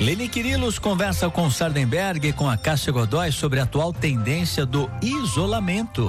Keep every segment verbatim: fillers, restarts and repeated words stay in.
Leni Quirilos conversa com Sardenberg e com a Cássia Godoy sobre a atual tendência do isolamento.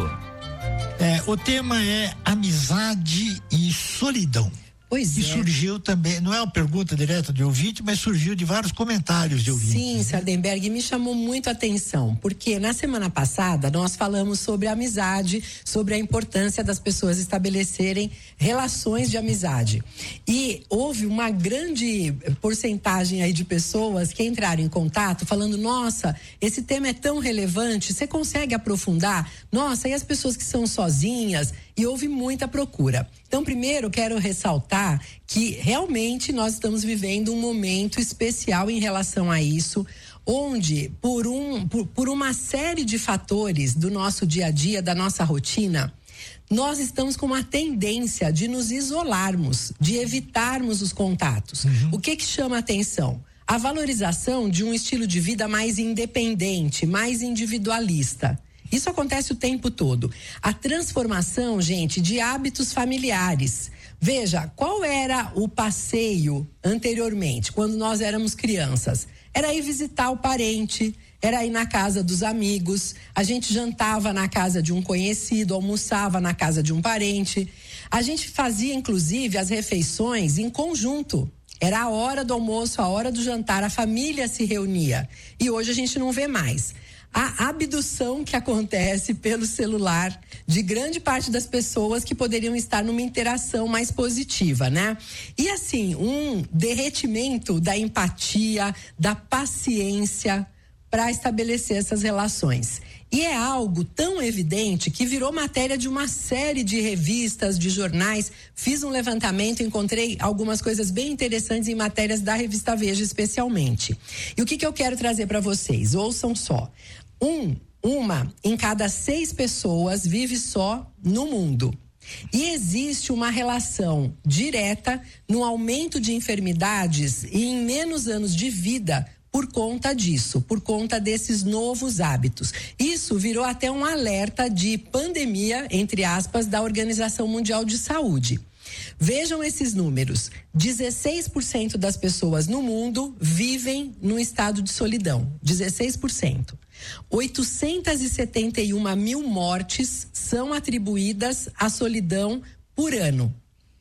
É, o tema é amizade e solidão. Pois e é. surgiu também, não é uma pergunta direta de ouvinte, mas surgiu de vários comentários de ouvintes. Sim, Sardenberg, me chamou muito a atenção, porque na semana passada nós falamos sobre amizade, sobre a importância das pessoas estabelecerem relações de amizade. E houve uma grande porcentagem aí de pessoas que entraram em contato falando, nossa, esse tema é tão relevante, você consegue aprofundar? Nossa, e as pessoas que são sozinhas? E houve muita procura. Então, primeiro, quero ressaltar que realmente nós estamos vivendo um momento especial em relação a isso, onde, por, um, por, por uma série de fatores do nosso dia a dia, da nossa rotina, nós estamos com uma tendência de nos isolarmos, de evitarmos os contatos. Uhum. O que que chama a atenção? A valorização de um estilo de vida mais independente, mais individualista. Isso acontece o tempo todo. A transformação, gente, de hábitos familiares. Veja, qual era o passeio anteriormente, quando nós éramos crianças? Era ir visitar o parente, era ir na casa dos amigos, a gente jantava na casa de um conhecido, almoçava na casa de um parente. A gente fazia, inclusive, as refeições em conjunto. Era a hora do almoço, a hora do jantar, a família se reunia. E hoje a gente não vê mais. A abdução que acontece pelo celular de grande parte das pessoas que poderiam estar numa interação mais positiva, né? E assim, um derretimento da empatia, da paciência para estabelecer essas relações. E é algo tão evidente que virou matéria de uma série de revistas, de jornais. Fiz um levantamento, encontrei algumas coisas bem interessantes em matérias da revista Veja, especialmente. E o que que eu quero trazer para vocês? Ouçam só. Um, uma em cada seis pessoas vive só no mundo. E existe uma relação direta no aumento de enfermidades e em menos anos de vida por conta disso, por conta desses novos hábitos. Isso virou até um alerta de pandemia, entre aspas, da Organização Mundial de Saúde. Vejam esses números. dezesseis por cento das pessoas no mundo vivem num estado de solidão. dezesseis por cento. oitocentas e setenta e uma mil mortes são atribuídas à solidão por ano.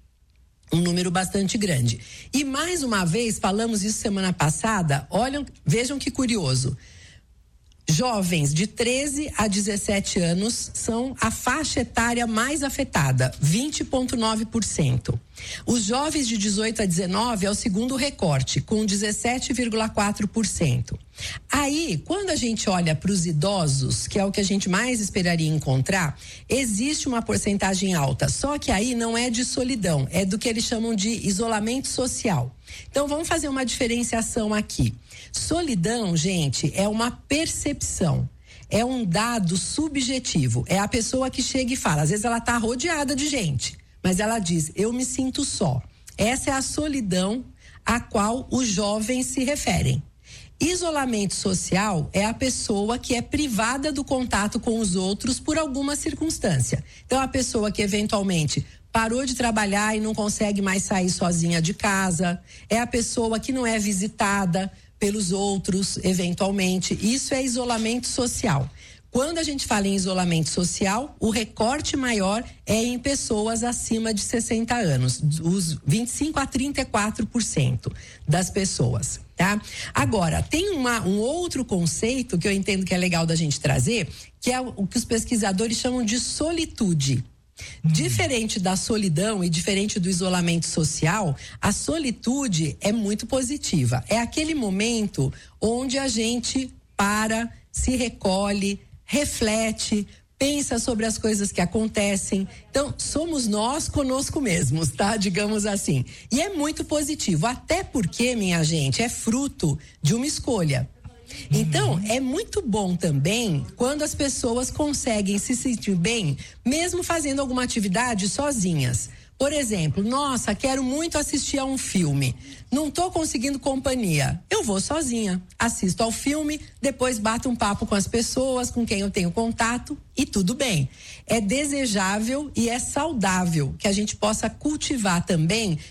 Um número bastante grande. E mais uma vez, falamos isso semana passada, olham, vejam que curioso. Jovens de treze a dezessete anos são a faixa etária mais afetada, vinte vírgula nove por cento. Os jovens de dezoito a dezenove é o segundo recorte, com dezessete vírgula quatro por cento. Aí, quando a gente olha para os idosos, que é o que a gente mais esperaria encontrar, existe uma porcentagem alta, só que aí não é de solidão, é do que eles chamam de isolamento social. Então, vamos fazer uma diferenciação aqui. Solidão, gente, é uma percepção, é um dado subjetivo, é a pessoa que chega e fala, às vezes ela está rodeada de gente, mas ela diz, eu me sinto só. Essa é a solidão a qual os jovens se referem. Isolamento social é a pessoa que é privada do contato com os outros por alguma circunstância. Então, a pessoa que eventualmente parou de trabalhar e não consegue mais sair sozinha de casa, é a pessoa que não é visitada pelos outros, eventualmente. Isso é isolamento social. Quando a gente fala em isolamento social, o recorte maior é em pessoas acima de sessenta anos, os vinte e cinco a trinta e quatro por cento das pessoas, tá? Agora, tem uma, um outro conceito que eu entendo que é legal da gente trazer, que é o que os pesquisadores chamam de solitude. Diferente da solidão e diferente do isolamento social, a solitude é muito positiva. É aquele momento onde a gente para, se recolhe, reflete, pensa sobre as coisas que acontecem. Então, somos nós conosco mesmos, tá? Digamos assim. E é muito positivo, até porque, minha gente, é fruto de uma escolha. Então, é muito bom também quando as pessoas conseguem se sentir bem, mesmo fazendo alguma atividade sozinhas. Por exemplo, nossa, quero muito assistir a um filme. Não tô conseguindo companhia. Eu vou sozinha, assisto ao filme, depois bato um papo com as pessoas com quem eu tenho contato e tudo bem. É desejável e é saudável que a gente possa cultivar também